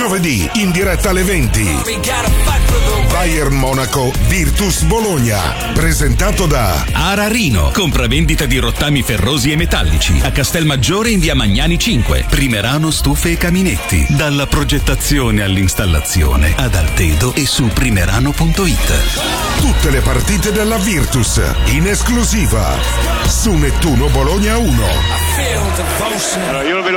Giovedì in diretta alle 20. Bayern Monaco Virtus Bologna, presentato da Ararino, compravendita di rottami ferrosi e metallici a Castelmaggiore in via Magnani 5. Primerano stufe e caminetti, dalla progettazione all'installazione ad Altedo e su primerano.it. tutte le partite della Virtus in esclusiva su Nettuno Bologna 1. Allora, io ve lo